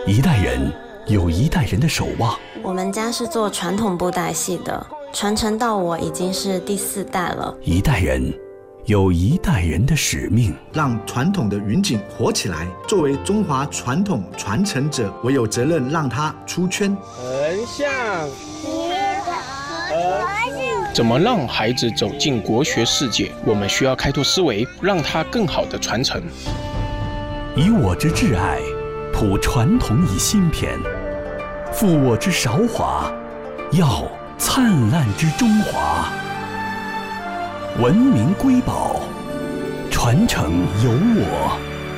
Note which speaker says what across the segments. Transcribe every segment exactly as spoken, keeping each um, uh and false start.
Speaker 1: 一代人有一代人的守望。
Speaker 2: 我们家是做传统布袋戏的，传承到我已经是第四代了。
Speaker 1: 一代人有一代人的使命，
Speaker 3: 让传统的云锦活起来。作为中华传统传承者，我有责任让它出圈。
Speaker 4: 横向，
Speaker 5: 怎么让孩子走进国学世界？我们需要开拓思维，让他更好的传承。
Speaker 1: 以我之挚爱，谱传统以新篇；负我之韶华，耀灿烂之中华。文明瑰宝，传承有我。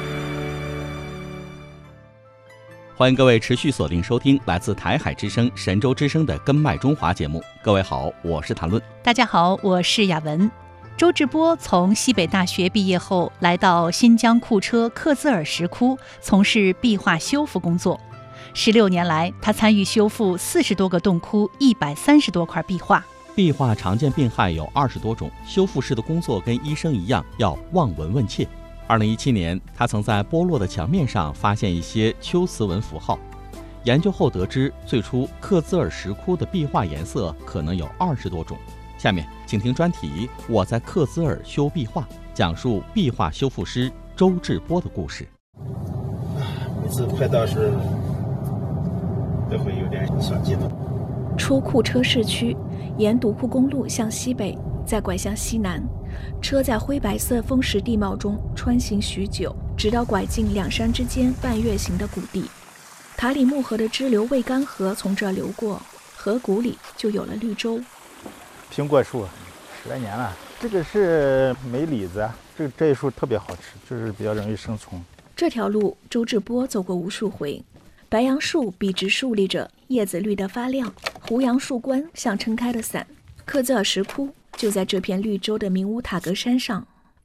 Speaker 6: 欢迎各位持续锁定收听来自台海之声、神州之声的《根脉中华》节目。各位好，我是谭论。
Speaker 7: 大家好，我是雅文。周志波从西北大学毕业后，来到新疆库车克孜尔石窟从事壁画修复工作。十六年来，他参与修复四十多个洞窟，一百三十多块壁画。
Speaker 6: 壁画常见病害有二十多种，修复师的工作跟医生一样，要望闻问切。二零一七年，他曾在剥落的墙面上发现一些秋瓷纹符号，研究后得知，最初克孜尔石窟的壁画颜色可能有二十多种。下面请听专题《我在克孜尔修壁画》，讲述壁画修复师周志波的故事。
Speaker 8: 每次拍到时都会有点小激动。
Speaker 9: 出库车市区，沿独库公路向西北，再拐向西南，车在灰白色风蚀地貌中穿行许久，直到拐进两山之间半月形的谷地。塔里木河的支流魏干河从这流过，河谷里就有了绿洲。
Speaker 8: 苹果树十来年了，这个是梅李子，这个这一树特别好吃，就是比较容易生虫。
Speaker 9: 这条路周志波走过无数回，白杨树笔直竖立着，叶子绿得发亮，胡杨树冠像撑开的伞。克孜尔石窟就在这片绿洲的明乌塔格山上。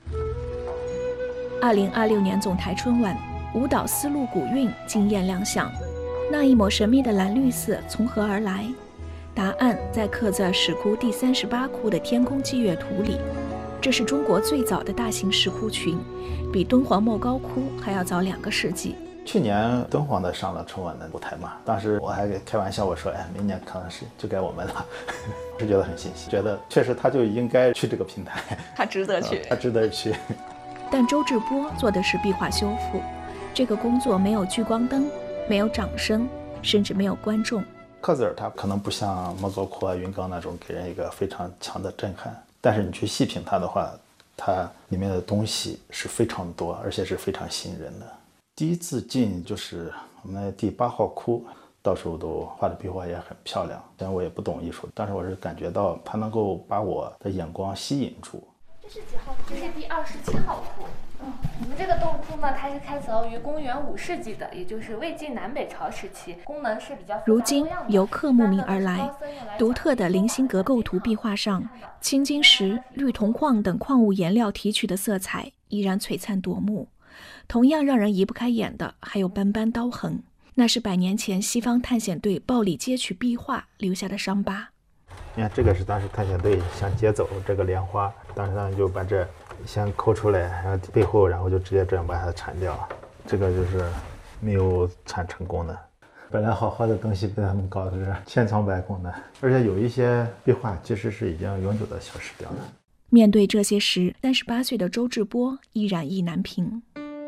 Speaker 9: 二零二六年总台春晚，舞蹈丝路古韵惊艳亮相，那一抹神秘的蓝绿色从何而来？答案在克孜尔石窟第三十八窟的天空祭月图里。这是中国最早的大型石窟群，比敦煌莫高窟还要早两个世纪。
Speaker 8: 去年敦煌的上了春晚的舞台嘛，当时我还开玩笑我说，哎，明年可能是就该我们了，是觉得很欣喜，觉得确实他就应该去这个平台，
Speaker 9: 他值得去，
Speaker 8: 他值得去。
Speaker 9: 但周志波做的是壁画修复，这个工作没有聚光灯，没有掌声，甚至没有观众。
Speaker 8: 克孜尔它可能不像莫高窟啊、云冈那种给人一个非常强的震撼，但是你去细品它的话，它里面的东西是非常多，而且是非常吸引人的。第一次进就是我们第八号窟，到时候都画的壁画也很漂亮。虽然我也不懂艺术，但是我是感觉到它能够把我的眼光吸引住。
Speaker 10: 这是几号窟？这是第二十七号窟。嗯，我们这个洞窟呢，它是开凿于公元五世纪的，也就是魏晋南北朝时期，功能是比较复杂多样的。
Speaker 9: 如今游客慕名而来，独特的零星格构图壁画上，青金石、绿铜矿等矿物颜料提取的色彩依然璀璨夺目。同样让人移不开眼的还有斑斑刀痕，那是百年前西方探险队暴力截取壁画留下的伤疤。
Speaker 8: 你看，这个是当时探险队想劫走这个莲花，当时他们就把这先抠出来，然后背后然后就直接这样把它铲掉，这个就是没有铲成功的。本来好好的东西被他们搞得是千疮百孔的，而且有一些壁画其实是已经永久的消失掉了。
Speaker 9: 面对这些时，三十八岁的周志波依然意难平。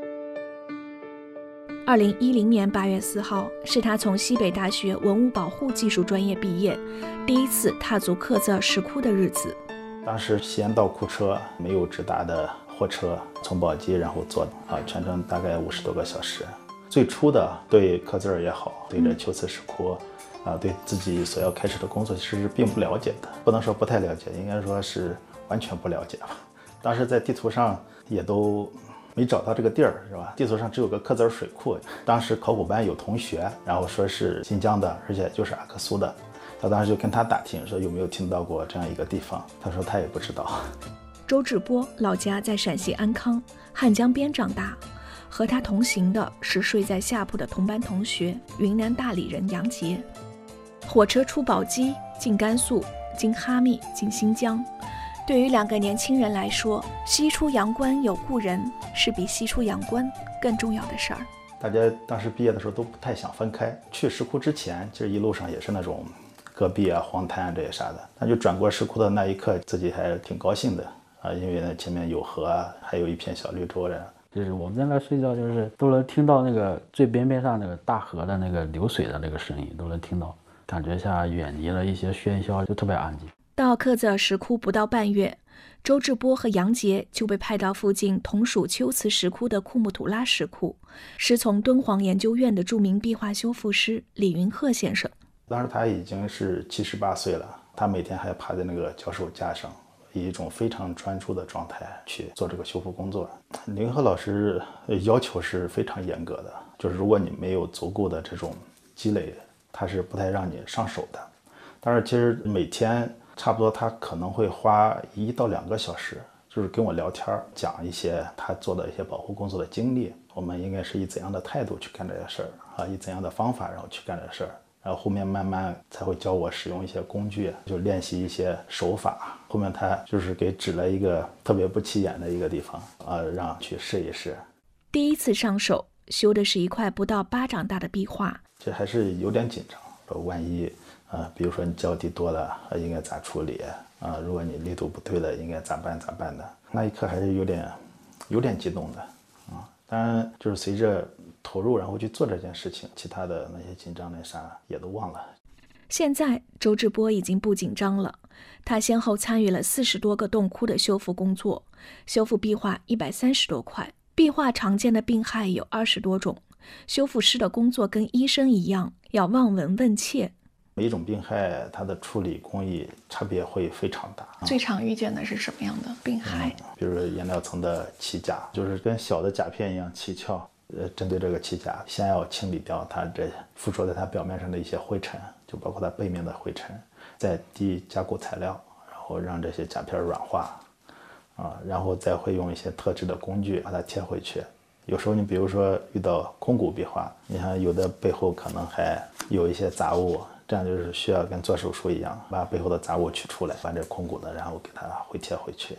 Speaker 9: 二零一零年八月四号，是他从西北大学文物保护技术专业毕业，第一次踏足克孜尔石窟的日子。
Speaker 8: 当时西安到库车没有直达的货车，从宝鸡然后坐啊，全程大概五十多个小时。最初的对克孜尔也好，对这秋瓷石窟啊，对自己所要开始的工作其实是并不了解的，不能说不太了解，应该说是完全不了解吧。当时在地图上也都没找到这个地儿，是吧？地图上只有个克孜尔水库。当时考古班有同学，然后说是新疆的，而且就是阿克苏的。他当时就跟他打听，说有没有听到过这样一个地方。他说他也不知道。
Speaker 9: 周志波老家在陕西安康，汉江边长大。和他同行的是睡在下铺的同班同学，云南大理人杨杰。火车出宝鸡，进甘肃，经哈密，进新疆。对于两个年轻人来说，西出阳关有故人是比西出阳关更重要的事儿。
Speaker 8: 大家当时毕业的时候都不太想分开。去石窟之前，其实一路上也是那种戈壁啊、荒滩啊这些啥的，但就转过石窟的那一刻，自己还挺高兴的啊，因为呢前面有河啊，还有一片小绿洲的。
Speaker 4: 就是我们在那睡觉，就是都能听到那个最边边上那个大河的那个流水的那个声音，都能听到，感觉像远离了一些喧嚣，就特别安静。
Speaker 9: 到克孜尔石窟不到半月，周志波和杨杰就被派到附近同属龟兹石窟的库木图拉石窟，师从敦煌研究院的著名壁画修复师李云鹤先生。
Speaker 8: 当时他已经是七十八岁了，他每天还趴在那个脚手架上，以一种非常专注的状态去做这个修复工作。李云鹤老师要求是非常严格的，就是如果你没有足够的这种积累，他是不太让你上手的。但是其实每天差不多他可能会花一到两个小时，就是跟我聊天，讲一些他做的一些保护工作的经历，我们应该是以怎样的态度去干这些事儿啊，以怎样的方法然后去干这些事儿。然后后面慢慢才会教我使用一些工具，就练习一些手法。后面他就是给指了一个特别不起眼的一个地方，呃，让去试一试。
Speaker 9: 第一次上手修的是一块不到巴掌大的壁画，
Speaker 8: 这还是有点紧张。说万一，呃，比如说你脚底多了，呃、应该咋处理啊、呃？如果你力度不对了，应该咋办咋办的？那一刻还是有点，有点激动的啊、嗯。当然，就是随着投入，然后去做这件事情，其他的那些紧张那啥也都忘了。
Speaker 9: 现在周志波已经不紧张了，他先后参与了四十多个洞窟的修复工作，修复壁画一百三十多块。壁画常见的病害有二十多种，修复师的工作跟医生一样，要望闻问切。
Speaker 8: 每一种病害，它的处理工艺差别会非常大。
Speaker 11: 最常遇见的是什么样的病害？
Speaker 8: 嗯、比如颜料层的起甲，就是跟小的甲片一样起翘。呃，针对这个起甲，先要清理掉它这附着在它表面上的一些灰尘，就包括它背面的灰尘，再滴加固材料，然后让这些甲片软化，啊，然后再会用一些特制的工具把它贴回去。有时候你比如说遇到空骨壁画，你看有的背后可能还有一些杂物，这样就是需要跟做手术一样，把背后的杂物取出来，把这空骨的然后给它回贴回去。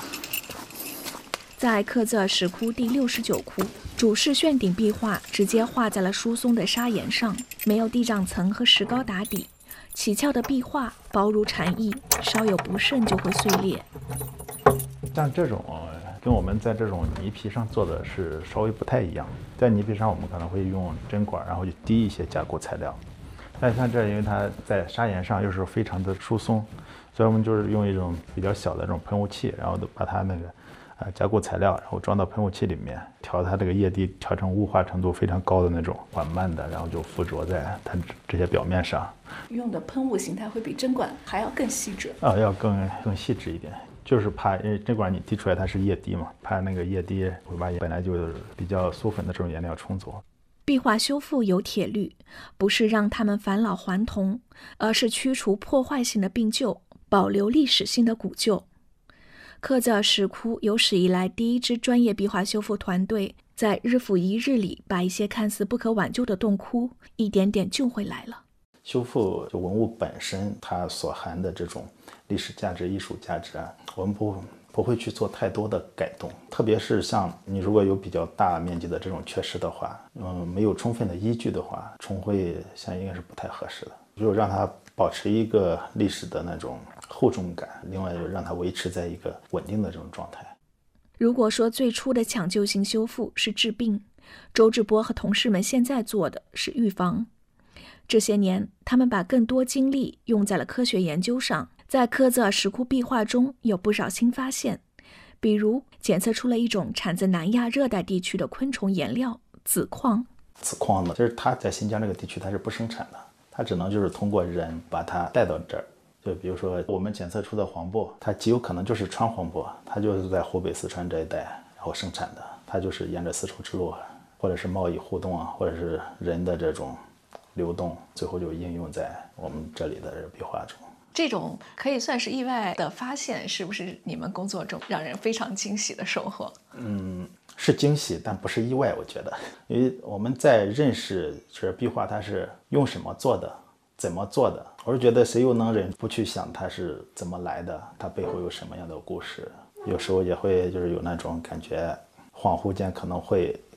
Speaker 9: 在克孜尔石窟第六十九窟，主室旋顶壁画直接画在了疏松的砂岩上，没有地障层和石膏打底，起翘的壁画薄如蝉翼，稍有不慎就会碎裂。
Speaker 8: 像这种跟我们在这种泥皮上做的是稍微不太一样，在泥皮上我们可能会用针管，然后去滴一些加固材料，但像这因为它在砂岩上又是非常的疏松，所以我们就是用一种比较小的这种喷雾器，然后把它那个啊，加固材料，然后装到喷雾器里面，调它这个液滴，调成雾化程度非常高的那种，缓慢的，然后就附着在它这些表面上。
Speaker 11: 用的喷雾形态会比针管还要更细致
Speaker 8: 啊，要更更细致一点，就是怕因为针管你滴出来它是液滴嘛，怕那个液滴会把本来就比较酥粉的这种颜料冲走。
Speaker 9: 壁画修复有铁律，不是让它们返老还童，而是驱除破坏性的病旧，保留历史性的古旧。克孜尔石窟有史以来第一支专业壁画修复团队，在日复一日里把一些看似不可挽救的洞窟一点点救回来了。
Speaker 8: 修复就文物本身它所含的这种历史价值、艺术价值啊，我们不不会去做太多的改动，特别是像你如果有比较大面积的这种缺失的话，嗯，没有充分的依据的话，重绘像应该是不太合适的，就让它保持一个历史的那种厚重感，另外就让它维持在一个稳定的这种状态。
Speaker 9: 如果说最初的抢救性修复是治病，周志波和同事们现在做的是预防。这些年，他们把更多精力用在了科学研究上，在克孜尔石窟壁画中有不少新发现，比如检测出了一种产自南亚热带地区的昆虫颜料紫矿。
Speaker 8: 紫矿呢，其实它在新疆这个地区它是不生产的，它只能就是通过人把它带到这儿。就比如说我们检测出的黄柏，它极有可能就是川黄柏，它就是在湖北、四川这一带然后生产的，它就是沿着丝绸之路，或者是贸易互动啊，或者是人的这种流动，最后就应用在我们这里的壁画中。
Speaker 11: 这种可以算是意外的发现，是不是你们工作中让人非常惊喜的收获？
Speaker 8: 嗯，是惊喜，但不是意外，我觉得，因为我们在认识这壁画它是用什么做的，怎么做的，我是觉得谁又能忍不去想它是怎么来的，它背后有什么样的故事。有时候也会就是有那种感觉，恍惚间可能会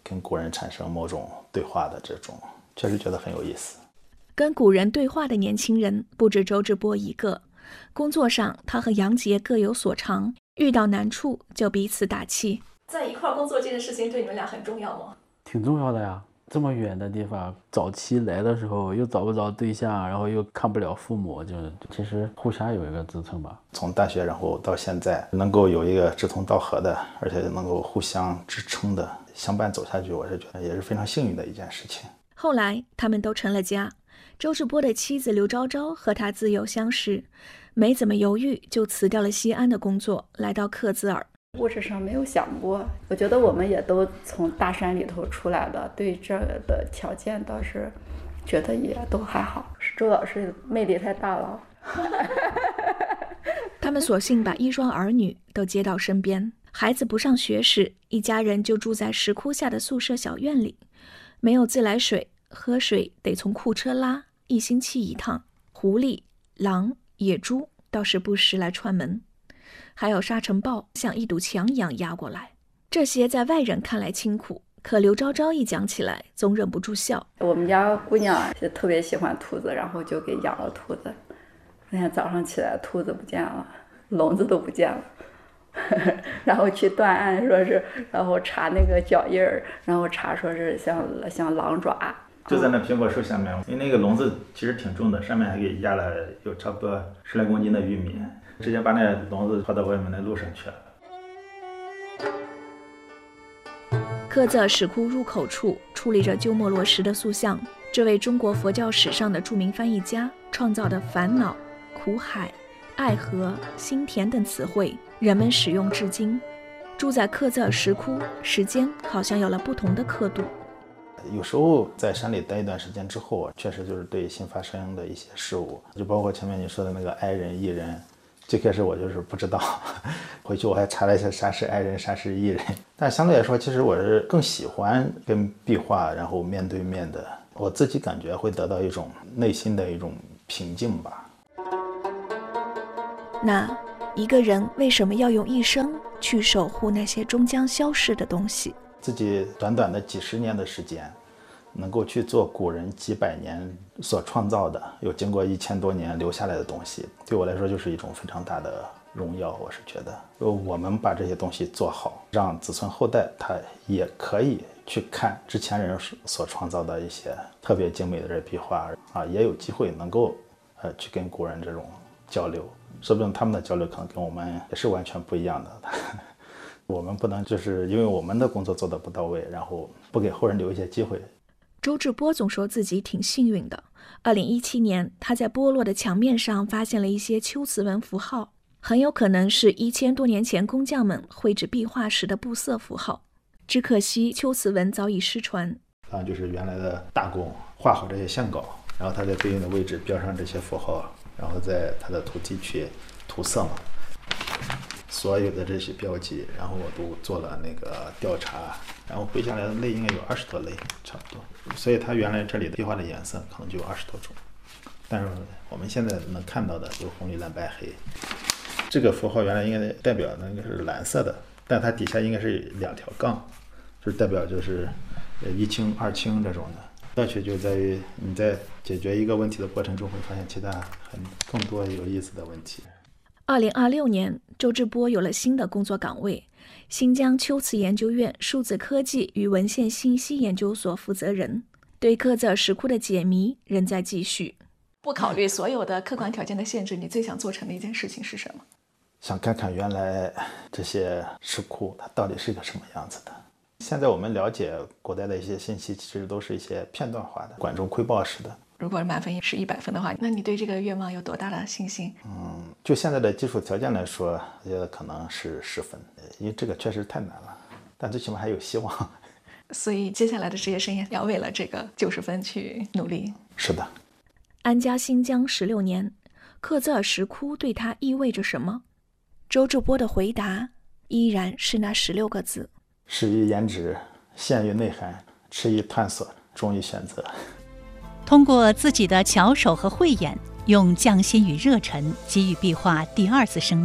Speaker 8: 跟古人产生某种对话的这种，确实觉得很有意思。
Speaker 9: 跟古人对话的年轻人不止周志波一个，工作上他和杨杰各有所长，遇到难处就彼此打气。
Speaker 11: 在一块儿工作这件事情对你们俩很重要吗？
Speaker 4: 挺重要的呀，这么远的地方，早期来的时候又找不着对象，然后又看不了父母，就其实互相有一个支撑吧。
Speaker 8: 从大学然后到现在，能够有一个志同道合的，而且能够互相支撑的相伴走下去，我是觉得也是非常幸运的一件事情。
Speaker 9: 后来他们都成了家，周志波的妻子刘昭昭和他自幼相识，没怎么犹豫就辞掉了西安的工作，来到克孜尔。
Speaker 12: 物质上没有想过，我觉得我们也都从大山里头出来的，对这的条件倒是觉得也都还好。是周老师魅力太大了。
Speaker 9: 他们索性把一双儿女都接到身边，孩子不上学时，一家人就住在石窟下的宿舍小院里，没有自来水，喝水得从库车拉，一星期一趟。狐狸、狼、野猪倒是不时来串门，还有沙尘暴像一堵墙一样压过来。这些在外人看来清苦，可刘昭昭一讲起来总忍不住笑。
Speaker 12: 我们家姑娘是特别喜欢兔子，然后就给养了兔子。那天早上起来，兔子不见了，笼子都不见了。然后去断案，说是，然后查那个脚印儿，然后查说是像像狼爪。
Speaker 8: 就在那苹果树下面，因为那个笼子其实挺重的，上面还给压了有差不多十来公斤的玉米，直接把那笼子抛到外面的路上去了。
Speaker 9: 克孜尔石窟入口处矗立着鸠摩罗什的塑像，这位中国佛教史上的著名翻译家创造的烦恼、苦海、爱河、心田等词汇，人们使用至今。住在克孜尔石窟，时间好像有了不同的刻度。
Speaker 8: 有时候在山里待一段时间之后，确实就是对新发生的一些事物，就包括前面你说的那个哀人、艺人，最开始我就是不知道，回去我还查了一下啥是哀人，啥是艺人。但相对来说，其实我是更喜欢跟壁画然后面对面的，我自己感觉会得到一种内心的一种平静吧。
Speaker 9: 那一个人为什么要用一生去守护那些终将消逝的东西？
Speaker 8: 自己短短的几十年的时间，能够去做古人几百年所创造的，有经过一千多年留下来的东西，对我来说就是一种非常大的荣耀。我是觉得我们把这些东西做好，让子孙后代他也可以去看之前人所创造的一些特别精美的这壁画啊，也有机会能够呃去跟古人这种交流，说不定他们的交流可能跟我们也是完全不一样的。我们不能就是因为我们的工作做得不到位，然后不给后人留一些机会。
Speaker 9: 周志波总说自己挺幸运的。二零一七年，他在波洛的墙面上发现了一些秋瓷文符号，很有可能是一千多年前工匠们绘制壁画时的布色符号。只可惜秋瓷文早已失传。
Speaker 8: 啊，就是原来的大工画好这些线稿，然后他在对应的位置标上这些符号，然后在他的土地去涂色嘛。所有的这些标记，然后我都做了那个调查，然后绘下来的类应该有二十多类，差不多。所以它原来这里的壁画的颜色可能就有二十多种，但是我们现在能看到的有红、绿、蓝、白、黑。这个符号原来应该代表那个是蓝色的，但它底下应该是两条杠，就是代表就是一清、二清这种的。乐趣就在于你在解决一个问题的过程中，会发现其他很更多有意思的问题。
Speaker 9: 二零二六年，周志波有了新的工作岗位，新疆秋瓷研究院数字科技与文献信息研究所负责人。对克孜尔石窟的解谜仍在继续。
Speaker 11: 不考虑所有的客观条件的限制，你最想做成的一件事情是什么？
Speaker 8: 想看看原来这些石窟它到底是个什么样子的。现在我们了解古代的一些信息，其实都是一些片段化的、管中窥豹式的。
Speaker 11: 如果满分是一百分的话，那你对这个愿望有多大的信心？
Speaker 8: 嗯，就现在的技术条件来说，我觉得可能是十分，因为这个确实太难了，但最起码还有希望。
Speaker 11: 所以接下来的职业生涯要为了这个九十分去努力。
Speaker 8: 是的。
Speaker 9: 安家新疆十六年，克孜尔石窟对他意味着什么？周志波的回答依然是那十六个字：
Speaker 8: 始于颜值，陷于内涵，迟于探索，忠于选择。
Speaker 7: 通过自己的巧手和慧眼，用匠心与热忱给予壁画第二次生命，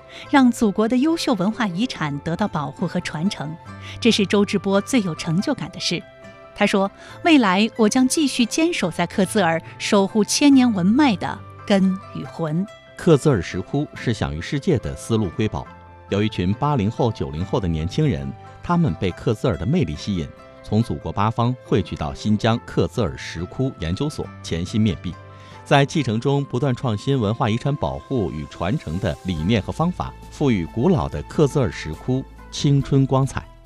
Speaker 7: 让祖国的优秀文化遗产得到保护和传承，这是周志波最有成就感的事。他说，未来我将继续坚守在克孜尔，守护千年文脉的根与魂。
Speaker 6: 克孜尔石窟是享誉世界的丝路瑰宝，有一群八零后、九零后的年轻人，他们被克孜尔的魅力吸引，从祖国八方汇聚到新疆克孜尔石窟研究所，潜心面壁，在继承中不断创新文化遗产保护与传承的理念和方法，赋予古老的克孜尔石窟青春光彩。